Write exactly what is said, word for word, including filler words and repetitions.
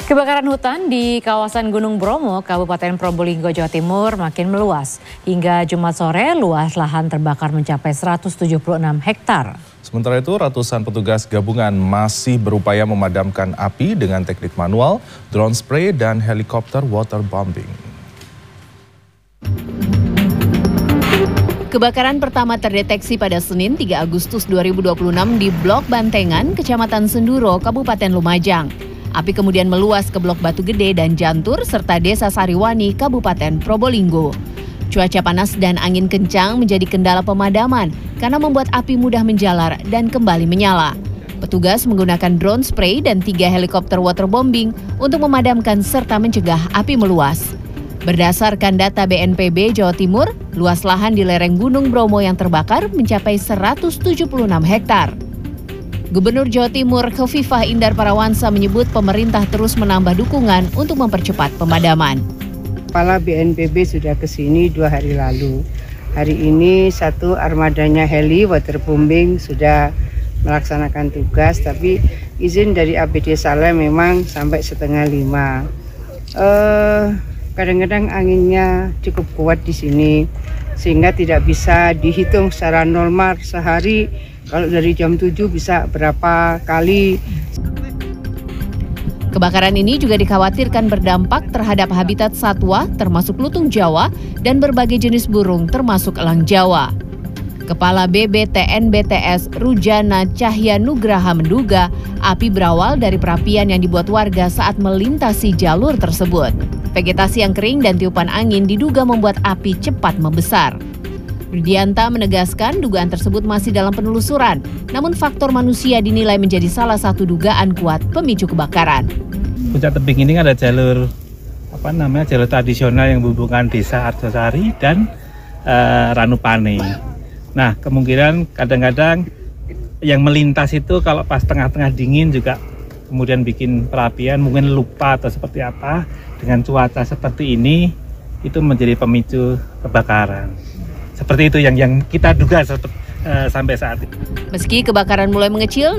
Kebakaran hutan di kawasan Gunung Bromo, Kabupaten Probolinggo, Jawa Timur makin meluas. Hingga Jumat sore, luas lahan terbakar mencapai seratus tujuh puluh enam hektar. Sementara itu, ratusan petugas gabungan masih berupaya memadamkan api dengan teknik manual, drone spray, dan helikopter waterbombing. Kebakaran pertama terdeteksi pada Senin tiga Agustus dua ribu dua puluh enam di Blok Bantengan, Kecamatan Senduro, Kabupaten Lumajang. Api kemudian meluas ke Blok Batu Gede dan Jantur serta Desa Sariwani, Kabupaten Probolinggo. Cuaca panas dan angin kencang menjadi kendala pemadaman karena membuat api mudah menjalar dan kembali menyala. Petugas menggunakan drone spray dan tiga helikopter waterbombing untuk memadamkan serta mencegah api meluas. Berdasarkan data B N P B Jawa Timur, luas lahan di lereng Gunung Bromo yang terbakar mencapai seratus tujuh puluh enam hektar. Gubernur Jawa Timur Khofifah Indar Parawansa menyebut pemerintah terus menambah dukungan untuk mempercepat pemadaman. Kepala B N P B sudah ke sini dua hari lalu. Hari ini satu armadanya heli waterbombing sudah melaksanakan tugas, tapi izin dari A P D Saleh memang sampai setengah lima. Uh, kadang-kadang anginnya cukup kuat di sini, sehingga tidak bisa dihitung secara normal sehari. Kalau dari jam tujuh bisa berapa kali. Kebakaran ini juga dikhawatirkan berdampak terhadap habitat satwa termasuk lutung Jawa dan berbagai jenis burung termasuk elang Jawa. Kepala B B T N B T S Rujana Cahya Nugraha menduga api berawal dari perapian yang dibuat warga saat melintasi jalur tersebut. Vegetasi yang kering dan tiupan angin diduga membuat api cepat membesar. Rudianta menegaskan dugaan tersebut masih dalam penelusuran, namun faktor manusia dinilai menjadi salah satu dugaan kuat pemicu kebakaran. Puncak tebing ini kan ada jalur apa namanya jalur tradisional yang menghubungkan desa Arjosari dan uh, Ranupane. Nah, kemungkinan kadang-kadang yang melintas itu kalau pas tengah-tengah dingin juga kemudian bikin perapian, mungkin lupa atau seperti apa, dengan cuaca seperti ini itu menjadi pemicu kebakaran. Seperti itu yang yang kita duga seperti, uh, sampai saat ini. Meski kebakaran mulai mengecil,